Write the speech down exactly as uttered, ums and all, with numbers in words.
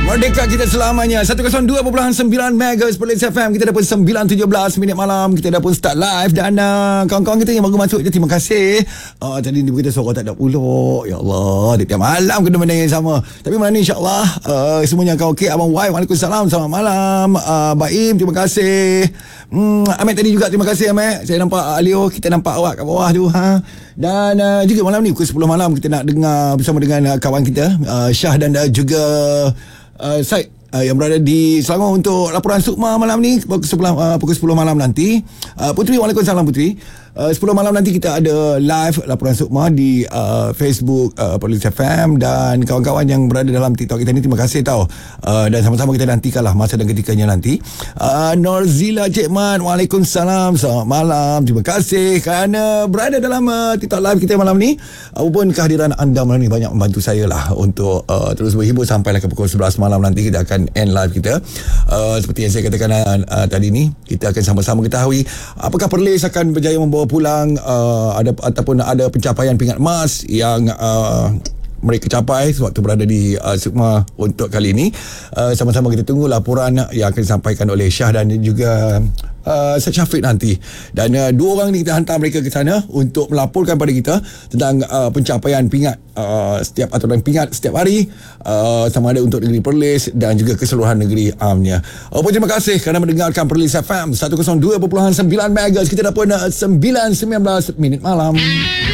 Merdeka kita selamanya. seratus dua perpuluhan sembilan Megahertz Perlis F M. Kita dah pun sembilan tujuh belas minit malam. Kita dah pun start live. Dan uh, kawan-kawan kita yang baru masuk je, terima kasih. uh, Tadi dia berkata suara tak ada pulak. Ya Allah, dia tiap malam kena benda yang sama. Tapi malam ni insyaAllah uh, semuanya kau okey. Abang Y, Waalaikumsalam, selamat malam. uh, Baim, terima kasih. hmm, Ahmed tadi juga terima kasih Ahmed. Saya nampak Alio, kita nampak awak kat bawah tu, ha? Dan uh, juga malam ni pukul sepuluh malam kita nak dengar bersama dengan uh, kawan kita uh, Syah dan uh, juga Uh, Syed uh, yang berada di Selangor untuk laporan Sukma malam ni pukul sepuluh, uh, pukul sepuluh malam nanti. uh, Putri, Waalaikumsalam Putri. uh, sepuluh malam nanti kita ada live laporan Sukma di uh, Facebook uh, Perlis F M. Dan kawan-kawan yang berada dalam TikTok kita ni, terima kasih tau. uh, Dan sama-sama kita nantikanlah masa dan ketikanya nanti. uh, Norzila Cekman, Waalaikumsalam, selamat malam. Terima kasih kerana berada dalam uh, TikTok live kita malam ni. Apapun kehadiran anda malam ni banyak membantu saya lah untuk uh, terus berhibur sampailah ke pukul sebelas malam nanti kita akan end live kita. uh, Seperti yang saya katakan uh, tadi ni, kita akan sama-sama ketahui apakah Perlis akan berjaya membawa pulang uh, ada ataupun ada pencapaian pingat emas yang uh, mereka capai sewaktu berada di uh, Sukma untuk kali ini. uh, Sama-sama kita tunggu laporan yang akan disampaikan oleh Syah dan juga Uh, Syed Syafiq nanti. Dan uh, dua orang ni kita hantar mereka ke sana untuk melaporkan pada kita tentang uh, pencapaian pingat uh, setiap aturan pingat setiap hari, uh, sama ada untuk negeri Perlis dan juga keseluruhan negeri amnya. Uh, pun terima kasih kerana mendengarkan Perlis F M seratus dua perpuluhan sembilan Megahertz. Kita dah pun uh, sembilan sembilan belas minit malam.